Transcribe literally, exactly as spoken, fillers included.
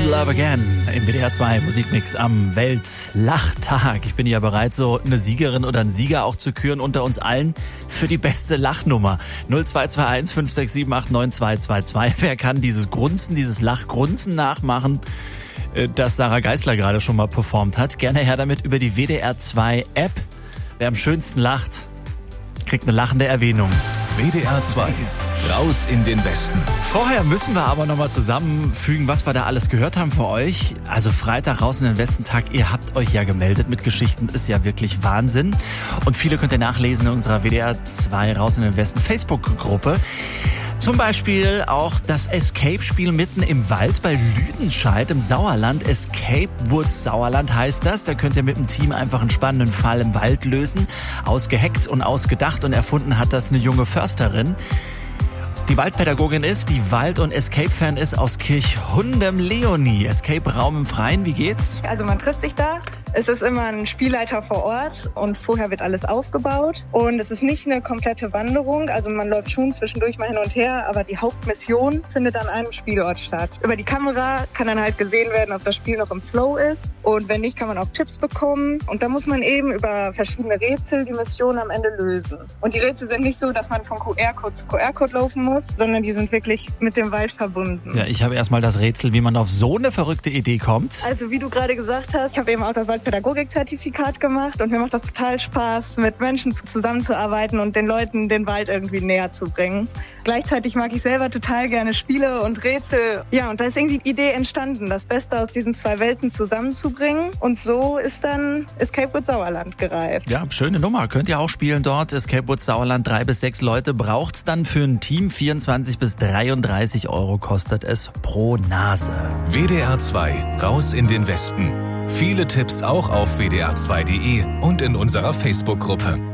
Won't Love Again im W D R zwei Musikmix am Weltlachtag. Ich bin ja bereit, so eine Siegerin oder einen Sieger auch zu küren unter uns allen für die beste Lachnummer. null zwei zwei eins fünf sechs sieben acht neun zwei zwei zwei. Wer kann dieses Grunzen, dieses Lachgrunzen nachmachen, das Sarah Geisler gerade schon mal performt hat? Gerne her damit über die W D R zwei App. Wer am schönsten lacht, kriegt eine lachende Erwähnung. W D R zwei, raus in den Westen. Vorher müssen wir aber nochmal zusammenfügen, was wir da alles gehört haben für euch. Also Freitag raus in den Westen-Tag, ihr habt euch ja gemeldet mit Geschichten, ist ja wirklich Wahnsinn. Und viele könnt ihr nachlesen in unserer W D R zwei raus in den Westen Facebook-Gruppe. Zum Beispiel auch das Escape-Spiel mitten im Wald bei Lüdenscheid im Sauerland. Escape Woods Sauerland heißt das. Da könnt ihr mit dem Team einfach einen spannenden Fall im Wald lösen. Ausgeheckt und ausgedacht und erfunden hat das eine junge Försterin. Die Waldpädagogin ist, die Wald- und Escape-Fan ist aus Kirchhundem Leonie. Escape-Raum im Freien, wie geht's? Also man trifft sich da. Es ist immer ein Spielleiter vor Ort und vorher wird alles aufgebaut. Und es ist nicht eine komplette Wanderung, also man läuft schon zwischendurch mal hin und her, aber die Hauptmission findet an einem Spielort statt. Über die Kamera kann dann halt gesehen werden, ob das Spiel noch im Flow ist. Und wenn nicht, kann man auch Tipps bekommen. Und da muss man eben über verschiedene Rätsel die Mission am Ende lösen. Und die Rätsel sind nicht so, dass man von Q R-Code zu Q R-Code laufen muss, sondern die sind wirklich mit dem Wald verbunden. Ja, ich habe erstmal das Rätsel, wie man auf so eine verrückte Idee kommt. Also wie du gerade gesagt hast, ich habe eben auch das Waldpädagogik-Zertifikat gemacht und mir macht das total Spaß, mit Menschen zusammenzuarbeiten und den Leuten den Wald irgendwie näher zu bringen. Gleichzeitig mag ich selber total gerne Spiele und Rätsel. Ja, und da ist irgendwie die Idee entstanden, das Beste aus diesen zwei Welten zusammenzubringen. Und so ist dann Escape Woods Sauerland gereift. Ja, schöne Nummer. Könnt ihr auch spielen dort. Escape Woods Sauerland, drei bis sechs Leute braucht's dann für ein Team. vierundzwanzig bis dreiunddreißig Euro kostet es pro Nase. W D R zwei, raus in den Westen. Viele Tipps auch auf w d r zwei punkt d e und in unserer Facebook-Gruppe.